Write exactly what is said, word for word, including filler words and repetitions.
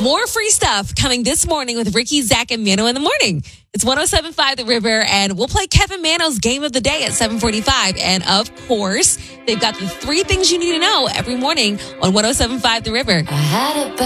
More free stuff coming this morning with Ricky, Zach, and Mano in the morning. It's one oh seven point five The River, and we'll play Kevin Mano's Game of the Day at seven forty-five. And of course, they've got the three things you need to know every morning on one oh seven point five The River. I had a